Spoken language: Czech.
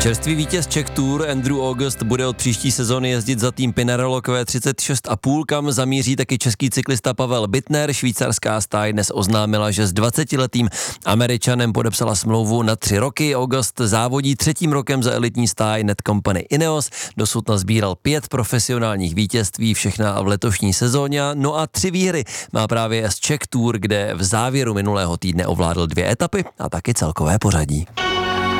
Čerstvý vítěz Czech Tour Andrew August bude od příští sezony jezdit za tým Pinarello Q36,5, kam zamíří taky český cyklista Pavel Bittner. Švýcarská stáj dnes oznámila, že s 20letým Američanem podepsala smlouvu na 3 roky. August závodí 3. rokem za elitní stáj Netcompany Ineos. Dosud nazbíral 5 profesionálních vítězství, všechna v letošní sezóně. No a 3 výhry má právě z Czech Tour, kde v závěru minulého týdne ovládl 2 etapy a taky celkové pořadí.